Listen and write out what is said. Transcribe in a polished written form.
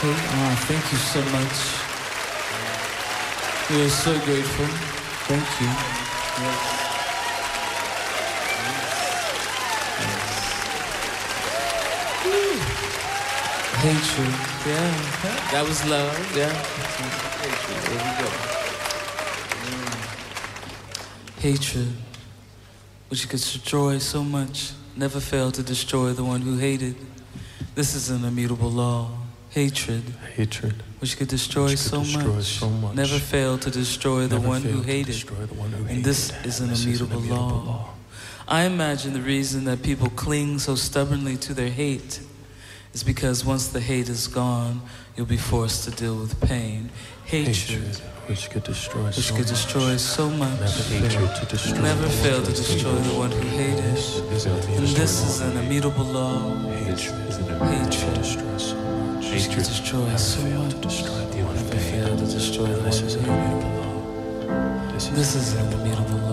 Thank you so much. We are so grateful. Thank you. Yes. Hatred, yeah. That was love, yeah. Hatred, there we go. Hatred, which could destroy so much, never fail to destroy the one who hated. This is an immutable law. Hatred, which could destroy so much, never fail to destroy the one who hated. And this is an immutable law. I imagine the reason that people cling so stubbornly to their hate is because once the hate is gone, you'll be forced to deal with pain. Hatred, which could destroy so much, never fail to destroy the one who hated. And this is an immutable law. Hatred, which could destroy so much, never fail to destroy the one who hated. This is an immutable law.